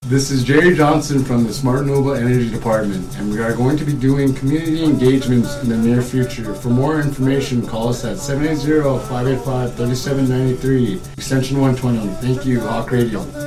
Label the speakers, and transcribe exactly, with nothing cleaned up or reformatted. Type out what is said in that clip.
Speaker 1: This is Jerry Johnson from the Smart Noble Energy Department, and we are going to be doing community engagements in the near future. For more information, call us at seven eight zero, five eight five, three seven nine three, extension one twenty. Thank you, Hawk Radio.